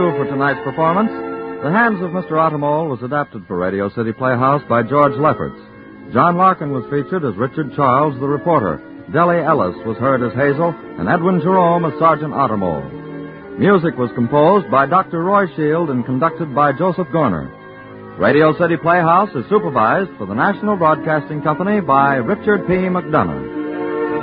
cue for tonight's performance. The Hands of Mr. Ottermole was adapted for Radio City Playhouse by George Lefferts. John Larkin was featured as Richard Charles, the reporter. Delle Ellis was heard as Hazel, and Edwin Jerome as Sergeant Ottermole. Music was composed by Dr. Roy Shield and conducted by Joseph Gorner. Radio City Playhouse is supervised for the National Broadcasting Company by Richard P. McDonough.